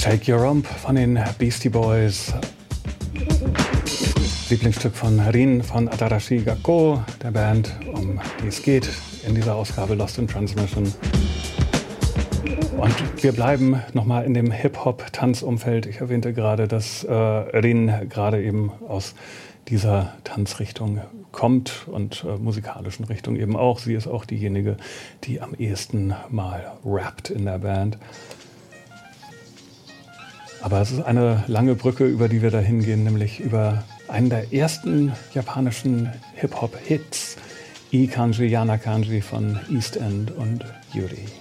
Shake Your Rump von den Beastie Boys. Lieblingsstück von Rin von Atarashi Gakko, der Band, um die es geht in dieser Ausgabe Lost in Transmission. Und wir bleiben nochmal in dem Hip-Hop-Tanzumfeld. Ich erwähnte gerade, dass Rin gerade eben aus dieser Tanzrichtung kommt und musikalischen Richtung eben auch. Sie ist auch diejenige, die am ehesten mal rappt in der Band. Aber es ist eine lange Brücke, über die wir da hingehen, nämlich über einen der ersten japanischen Hip-Hop-Hits, Ikanji Yana Kanji von East End und Yuri.